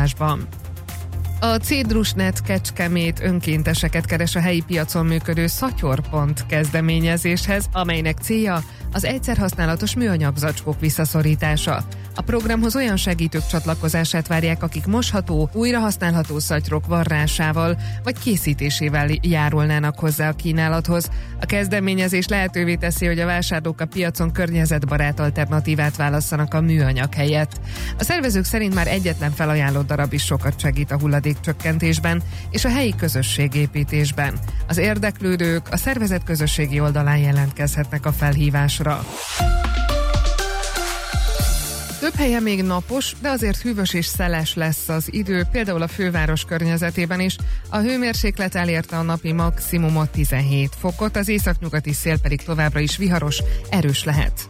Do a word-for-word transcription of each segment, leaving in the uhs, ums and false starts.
Andrásban. A Cédrusnet Kecskemét önkénteseket keres a helyi piacon működő Szatyorpont kezdeményezéshez, amelynek célja az egyszerhasználatos műanyag zacskók visszaszorítása. A programhoz olyan segítők csatlakozását várják, akik mosható, újrahasználható szatyrok varrásával vagy készítésével járulnának hozzá a kínálathoz. A kezdeményezés lehetővé teszi, hogy a vásárlók a piacon környezetbarát alternatívát válasszanak a műanyag helyett. A szervezők szerint már egyetlen felajánlott darab is sokat segít a hulladékcsökkentésben és a helyi közösségépítésben. Az érdeklődők a szervezet közösségi oldalán jelentkezhetnek a felhívásra. Több helyen még napos, de azért hűvös és szeles lesz az idő, például a főváros környezetében is. A hőmérséklet elérte a napi maximumot tizenhét fokot, az északnyugati szél pedig továbbra is viharos, erős lehet.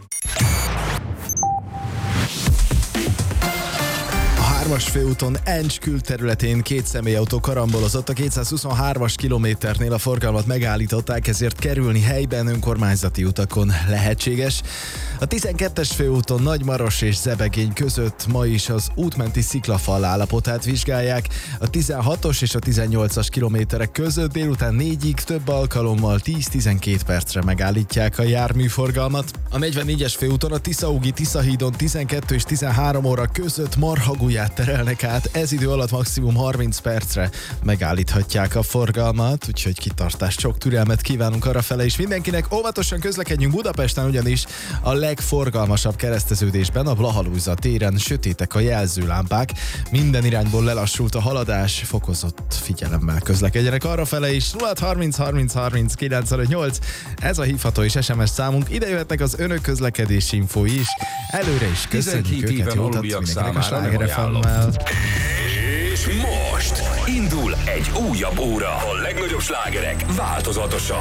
hármas főúton Encs külterületén két személyautó karambolozott, a kétszázhuszonhármas kilométernél a forgalmat megállították, ezért kerülni helyben önkormányzati utakon lehetséges. A tizenkettes főúton Nagymaros és Zebegény között ma is az útmenti sziklafal állapotát vizsgálják. A tizenhatos és a tizennyolcas kilométerek között délután négyig több alkalommal tíz-tizenkét percre megállítják a járműforgalmat. A negyvennégyes főúton a Tiszaúgi-Tiszahídon tizenkettő és tizenhárom óra között marhagulyát terelnek át, ez idő alatt maximum harminc percre megállíthatják a forgalmat, úgyhogy kitartást, sok türelmet kívánunk arrafele is mindenkinek. Óvatosan közlekedjünk Budapesten, ugyanis a legforgalmasabb kereszteződésben a Blahalújza téren sötétek a jelzőlámpák, minden irányból lelassult a haladás, fokozott figyelemmel közlekedjenek arrafele is. nulla harminc harminc harminc kilencvenöt ez a hívható és es em es számunk, ide jöhetnek az önök közlekedési infói is. Előre is köszönjük őket, jót adsz mindenkinek a Sláger ef em-mel. És most indul egy újabb óra. A legnagyobb slágerek változatosan.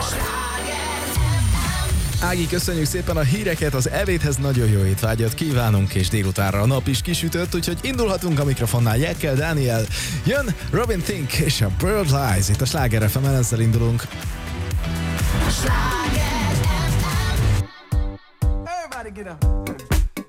Ági, köszönjük szépen a híreket, az evéthez nagyon jó étvágyat kívánunk, és délutánra a nap is kisütött, úgyhogy indulhatunk a mikrofonnál. Jekkel Dániel, jön Robin Thicke és a Bird's Eyes, itt a Sláger ef em-en, ezzel indulunk. Sláger ef em. Everybody get up.